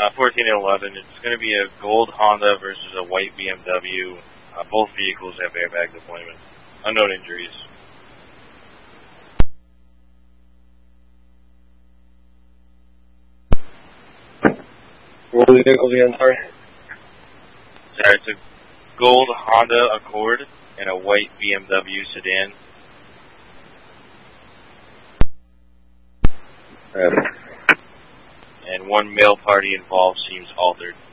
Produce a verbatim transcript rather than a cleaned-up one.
fourteen and eleven. It's going to be a gold Honda versus a white B M W. Uh, both vehicles have airbag deployment. Unknown injuries. What were the vehicles again, sorry? Sorry, it's a gold Honda Accord and a white B M W sedan. Right. And one male party involved seems altered.